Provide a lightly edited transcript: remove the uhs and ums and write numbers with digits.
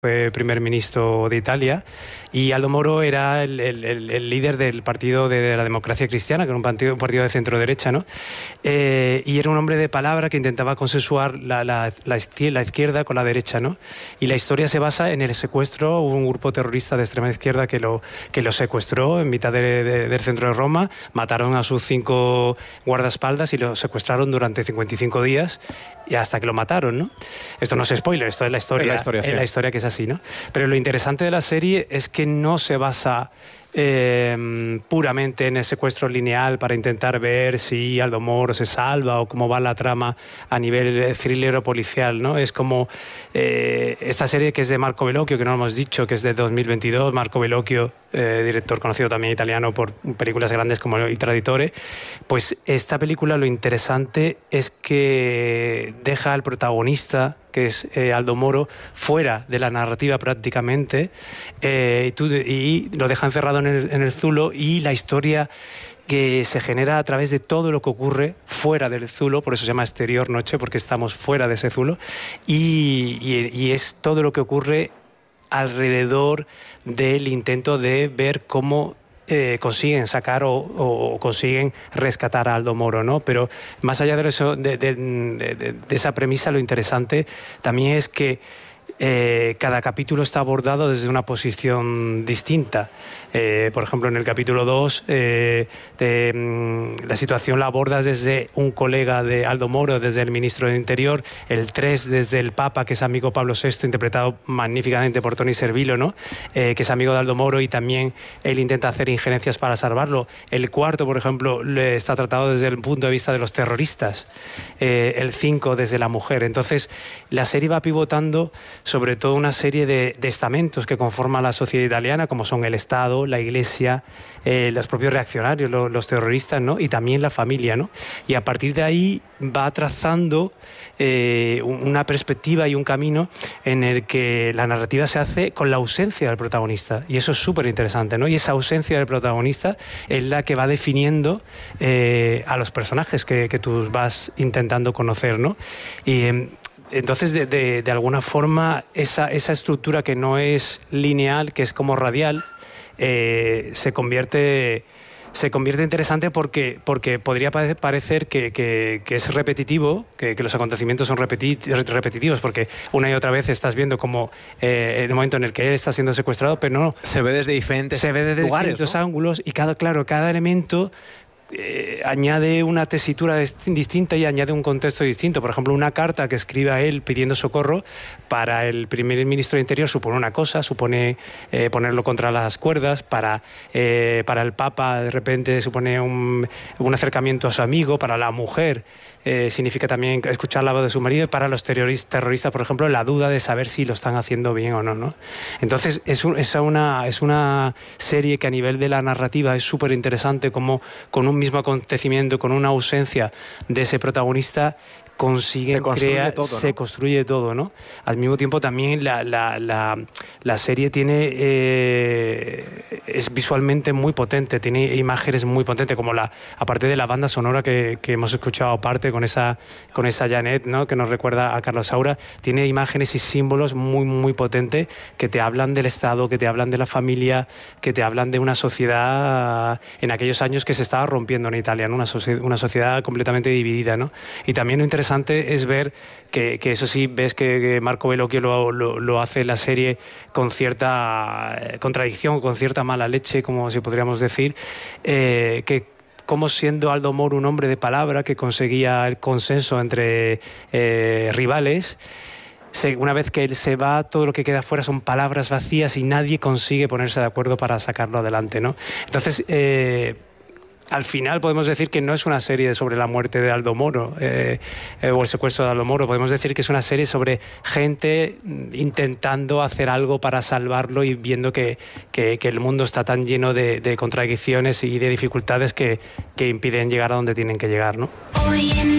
fue primer ministro de Italia, y Aldo Moro era el líder del Partido de la Democracia Cristiana, que era un partido de centro-derecha, ¿no? Y era un hombre de palabra que intentaba consensuar la izquierda con la derecha, ¿no? Y la historia se basa en el secuestro. Hubo un grupo terrorista de extrema izquierda que lo secuestró en mitad del centro de Roma, mataron a sus 5 guardaespaldas y lo secuestraron durante 55 días y hasta que lo mataron, ¿no? Esto no es spoiler, esto es la historia, sí. La historia que es así, ¿no? Pero lo interesante de la serie es que no se basa puramente en el secuestro lineal para intentar ver si Aldo Moro se salva o cómo va la trama a nivel thriller o policial, ¿no? Es como esta serie que es de Marco Bellocchio, que no lo hemos dicho, que es de 2022. Marco Bellocchio, director conocido también italiano por películas grandes como Il Traditore. Pues esta película, lo interesante es que deja al protagonista, que es Aldo Moro, fuera de la narrativa prácticamente, y lo deja encerrado en el zulo, y la historia que se genera a través de todo lo que ocurre fuera del zulo, por eso se llama Exterior Noche, porque estamos fuera de ese zulo, y es todo lo que ocurre alrededor del intento de ver cómo consiguen sacar o consiguen rescatar a Aldo Moro, ¿no? Pero más allá de eso, de esa premisa, lo interesante también es que cada capítulo está abordado desde una posición distinta. Por ejemplo, en el capítulo 2 la situación la abordas desde un colega de Aldo Moro, desde el ministro del Interior. El 3 desde el Papa, que es amigo Pablo VI, interpretado magníficamente por Tony Servillo, ¿no? Que es amigo de Aldo Moro, y también él intenta hacer injerencias para salvarlo. El 4, por ejemplo, está tratado desde el punto de vista de los terroristas. El 5 desde la mujer. Entonces, la serie va pivotando sobre todo una serie de estamentos que conforman la sociedad italiana, como son el Estado, la Iglesia, los propios reaccionarios, los terroristas, ¿no? Y también la familia, ¿no? Y a partir de ahí va trazando una perspectiva y un camino en el que la narrativa se hace con la ausencia del protagonista, y eso es súper interesante, ¿no? Y esa ausencia del protagonista es la que va definiendo a los personajes que tú vas intentando conocer, ¿no? Y entonces, de alguna forma, esa estructura que no es lineal, que es como radial, se convierte interesante porque podría parecer que es repetitivo, que los acontecimientos son repetitivos, porque una y otra vez estás viendo como en el momento en el que él está siendo secuestrado, pero no. Se ve desde diferentes lugares, diferentes, ¿no? ángulos, y cada elemento añade una tesitura distinta y añade un contexto distinto. Por ejemplo, una carta que escribe a él pidiendo socorro, para el primer ministro de Interior supone una cosa, supone ponerlo contra las cuerdas. Para el Papa, de repente, supone un acercamiento a su amigo. Para la mujer significa también escuchar la voz de su marido. Y para los terroristas, por ejemplo, la duda de saber si lo están haciendo bien o no, ¿no? Entonces, es una serie que a nivel de la narrativa es súper interesante, como con un mismo acontecimiento, con una ausencia de ese protagonista, consiguen crear, se construye todo, ¿no? Al mismo tiempo también la serie es visualmente muy potente, tiene imágenes muy potentes, como aparte de la banda sonora que hemos escuchado aparte con esa Janet, ¿no? Que nos recuerda a Carlos Saura, tiene imágenes y símbolos muy, muy potentes que te hablan del Estado, que te hablan de la familia, que te hablan de una sociedad en aquellos años que se estaba rompiendo en Italia, ¿no? Una sociedad completamente dividida, ¿no? Y también lo interesante es ver que eso sí, ves que Marco Bellocchio lo hace en la serie con cierta contradicción, con cierta mala leche, como si podríamos decir, que como siendo Aldo Moro un hombre de palabra que conseguía el consenso entre rivales, una vez que él se va, todo lo que queda fuera son palabras vacías y nadie consigue ponerse de acuerdo para sacarlo adelante, ¿no? Entonces, al final podemos decir que no es una serie sobre la muerte de Aldo Moro o el secuestro de Aldo Moro. Podemos decir que es una serie sobre gente intentando hacer algo para salvarlo y viendo que el mundo está tan lleno de contradicciones y de dificultades que impiden llegar a donde tienen que llegar, ¿no?